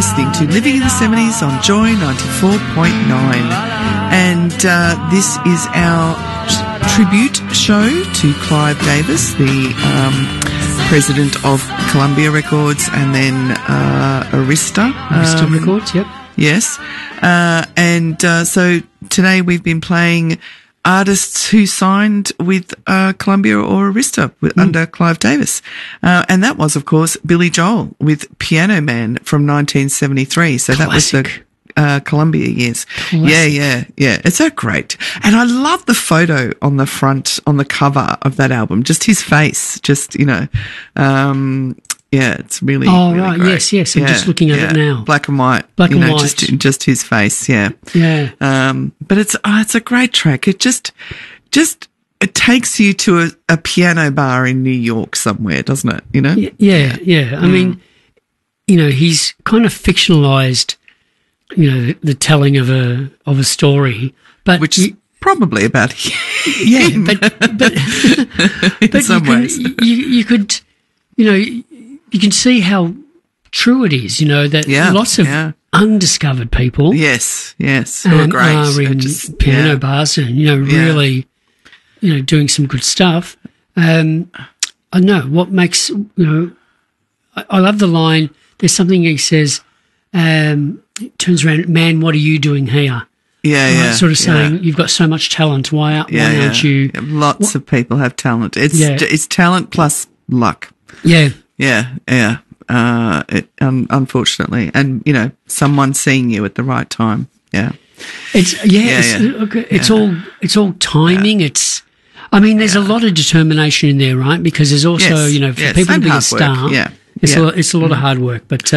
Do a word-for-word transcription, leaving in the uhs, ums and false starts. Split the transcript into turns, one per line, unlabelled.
listening to Living in the seventies on Joy ninety-four point nine. And uh, this is our tribute show to Clive Davis, the um, president of Columbia Records and then uh, Arista.
Arista
um,
Records, yep.
Yes. Uh, and uh, so today we've been playing artists who signed with uh, Columbia or Arista with, mm. under Clive Davis. Uh, and that was, of course, Billy Joel with Piano Man from nineteen seventy-three. So
Classic.
that was the uh, Columbia years.
Classic.
Yeah, yeah, yeah. It's so great. And I love the photo on the front, on the cover of that album. Just his face, just, you know, um, yeah, it's really,
oh,
really
right.
great.
Yes, yes. I'm
yeah,
just looking at
yeah.
it now.
Black and white.
Black
you
and
know,
white.
Just, just his face, yeah.
Yeah.
Um, but it's, oh, it's a great track. It just, just, it takes you to a, a piano bar in New York somewhere, doesn't it? You know?
Yeah, yeah. yeah. I
Mm.
mean, you know, he's kind of fictionalized, you know, the, the telling of a, of a story, but
Which is
you,
probably about
yeah, but, but,
in
but
some
you, can,
ways.
you, you could, you know, you can see how true it is, you know, that
Yeah,
lots of
yeah.
undiscovered people
Yes, yes. Who are
um,
great.
are in
It just-
piano
yeah.
bars and, you know,
Yeah.
really, you know, doing some good stuff. Um, I know what makes, you know, I, I love the line. There's something he says, um, turns around, man, what are you doing here?
Yeah,
Right?
yeah.
Sort of saying,
yeah.
you've got so much talent. Why, why
Yeah,
aren't
yeah.
you?
Yeah, Lots of people have talent. It's
Yeah.
it's talent plus luck.
Yeah.
Yeah, yeah. Uh, it, um, unfortunately, and you know, someone seeing you at the right time. Yeah,
It's yeah,
Yeah,
it's,
yeah.
look, it's
Yeah.
all it's all timing. It's I mean, there's a lot of determination in there, right? Because there's also
Yes,
you know for
yes,
people to
and
be a
hard work.
star,
Yeah,
it's
yeah.
a lot, it's a lot of hard work, but.